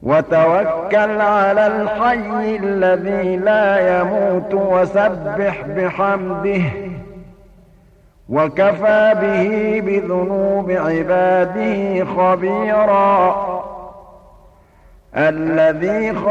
وتوكل على الحي الذي لا يموت وسبح بحمده وكفى به بذنوب عباده خبيرا الذي